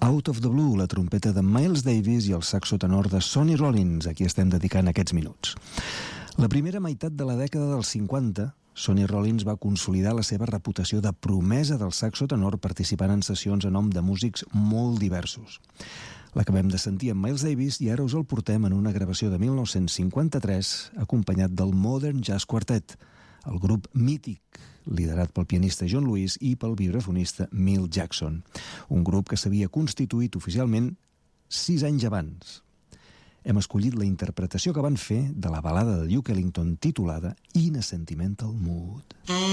Out of the Blue, la trompeta de Miles Davis i el saxo tenor de Sonny Rollins, a qui estem dedicant aquests minuts. La primera meitat de la dècada dels 50, Sonny Rollins va consolidar la seva reputació de promesa del saxo tenor participant en sessions a nom de músics molt diversos. L'acabem de sentir amb Miles Davis i ara us el portem en una gravació de 1953 acompanyat del Modern Jazz Quartet, el grup mític liderat pel pianista John Lewis i pel vibrafonista Milt Jackson, un grup que s'havia constituït oficialment 6 anys abans. Hem escollit la interpretació que van fer de la balada de Duke Ellington titulada In a Sentimental Mood.